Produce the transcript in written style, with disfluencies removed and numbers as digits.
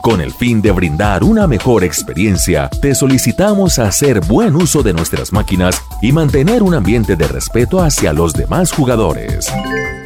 Con el fin de brindar una mejor experiencia, te solicitamos hacer buen uso de nuestras máquinas y mantener un ambiente de respeto hacia los demás jugadores.